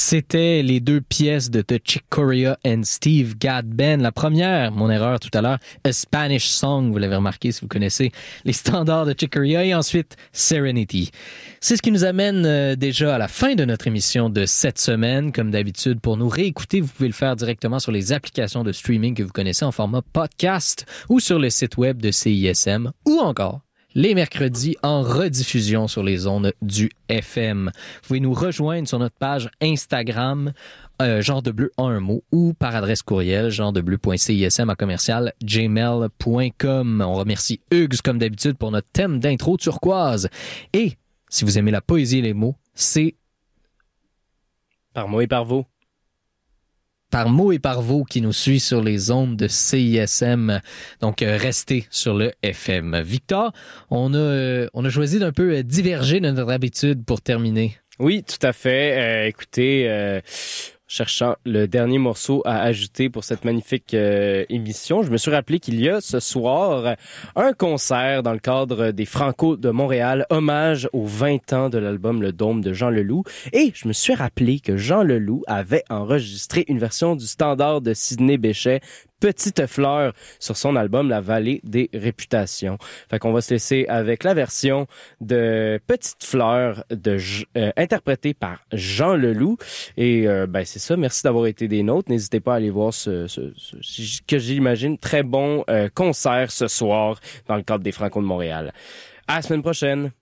C'était les deux pièces de The Chick Corea and Steve Gadd Band. La première, mon erreur tout à l'heure, A Spanish Song, vous l'avez remarqué si vous connaissez les standards de Chick Corea, et ensuite Serenity. C'est ce qui nous amène déjà à la fin de notre émission de cette semaine. Comme d'habitude, pour nous réécouter, vous pouvez le faire directement sur les applications de streaming que vous connaissez en format podcast ou sur le site web de CISM ou encore les mercredis en rediffusion sur les ondes du FM. Vous pouvez nous rejoindre sur notre page Instagram, genre de bleu en un mot, ou par adresse courriel, genredebleu.cism@gmail.com. On remercie Hugues, comme d'habitude, pour notre thème d'intro turquoise. Et, si vous aimez la poésie et les mots, c'est Par mots et par vous. Par mots et par vous qui nous suit sur les ondes de CISM. Donc, restez sur le FM. Victor, on a choisi d'un peu diverger de notre habitude pour terminer. Oui, tout à fait. Écoutez, cherchant le dernier morceau à ajouter pour cette magnifique émission, je me suis rappelé qu'il y a ce soir un concert dans le cadre des Franco de Montréal, hommage aux 20 ans de l'album Le Dôme de Jean Leloup. Et je me suis rappelé que Jean Leloup avait enregistré une version du standard de Sidney Bechet, Petite fleur, sur son album La Vallée des Réputations. Fait qu'on va se laisser avec la version de Petite fleur interprétée par Jean Leloup. Et c'est ça, merci d'avoir été des nôtres. N'hésitez pas à aller voir ce que j'imagine très bon concert ce soir dans le cadre des Franco de Montréal. À la semaine prochaine.